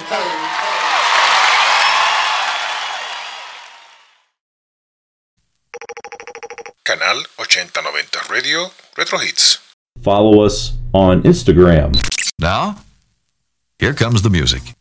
Canal 8090 Radio Retro Hits. Follow us on Instagram. Now, here comes the music.